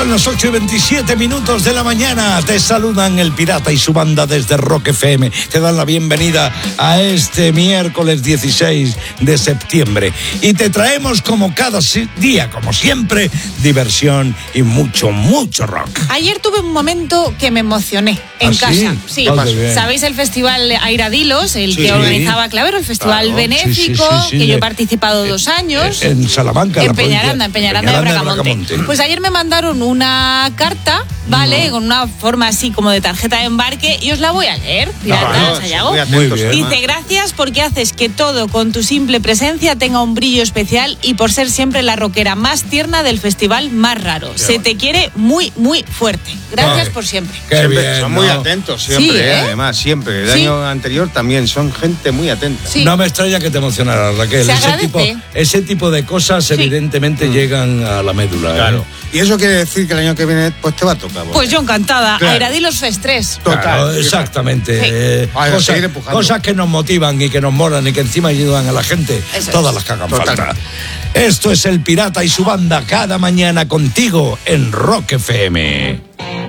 Son las 8:27 de la mañana. Te saludan el Pirata y su banda desde Rock FM. Te dan la bienvenida a este miércoles 16 de septiembre. Y te traemos como cada día, como siempre, diversión y mucho rock. Ayer tuve un momento que me emocioné en casa. Sí. ¿Sabéis el festival Airadilos? El que organizaba Clavero, el festival benéfico, que yo he participado 2 años. En Salamanca. En Peñaranda de Bracamonte. Pues ayer me mandaron una carta, ¿vale? Con una forma así como de tarjeta de embarque, y os la voy a leer, Pirata, Sayago. Muy bien. Dice: gracias porque haces que todo con tu simple presencia tenga un brillo especial y por ser siempre la rockera más tierna del festival más raro. Se te quiere muy fuerte. Gracias por siempre. Qué bien, son muy atentos siempre, además, siempre. El año anterior también son gente muy atenta. Sí. No me extraña que te emocionara, Raquel. Ese tipo de cosas evidentemente llegan a la médula. Claro. Y eso quiere decir que el año que viene pues te va a tocar. Pues yo encantada. Claro. Airadilos Fest 3. Total. Claro, exactamente. Cosas que nos motivan y que nos molan y que encima ayudan a la gente. Todas las que hagan falta. Esto es el Pirata y su banda cada mañana contigo en Rock FM.